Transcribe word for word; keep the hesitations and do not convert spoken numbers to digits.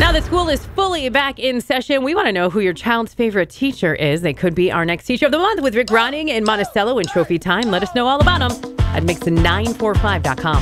Now that school is fully back in session, we want to know who your child's favorite teacher is. They could be our next teacher of the month with Rick Ronning in Monticello in Trophy Time. Let us know all about them at mix nine four five dot com.